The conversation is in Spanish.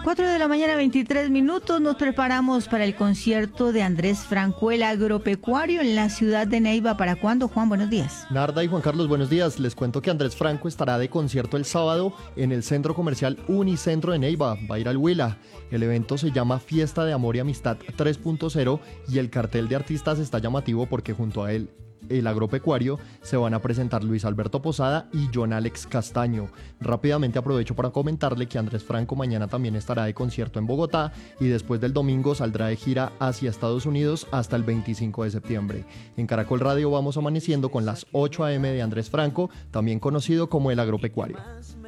4 de la mañana, 23 minutos, nos preparamos para el concierto de Andrés Franco, el agropecuario, en la ciudad de Neiva. ¿Para cuándo, Juan? Buenos días. Narda y Juan Carlos, buenos días. Les cuento que Andrés Franco estará de concierto el sábado en el centro comercial Unicentro de Neiva. Va a ir al Huila. El evento se llama Fiesta de Amor y Amistad 3.0 y el cartel de artistas está llamativo porque junto a él, el agropecuario, se van a presentar Luis Alberto Posada y John Alex Castaño. Rápidamente aprovecho para comentarle que Andrés Franco mañana también estará de concierto en Bogotá y después del domingo saldrá de gira hacia Estados Unidos hasta el 25 de septiembre. En Caracol Radio vamos amaneciendo con las 8 a.m. de Andrés Franco, también conocido como el agropecuario.